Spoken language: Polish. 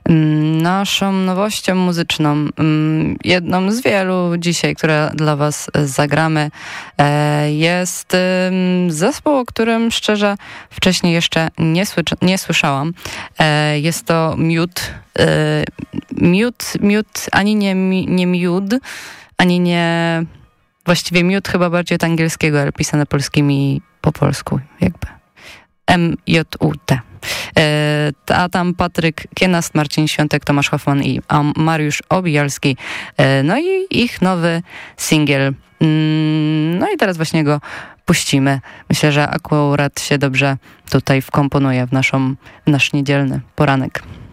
Naszą nowością muzyczną, jedną z wielu dzisiaj, które dla was zagramy, jest zespół, o którym szczerze wcześniej jeszcze nie słyszałam. Jest to Mute, ani nie Miód, ani nie... Właściwie Miód chyba bardziej od angielskiego, ale pisane polskimi po polsku jakby. M-J-U-T. A tam Patryk Kienast, Marcin Świątek, Tomasz Hoffman i Mariusz Obijalski. No i ich nowy singiel. No i teraz właśnie go puścimy. Myślę, że akurat się dobrze tutaj wkomponuje w nasz niedzielny poranek.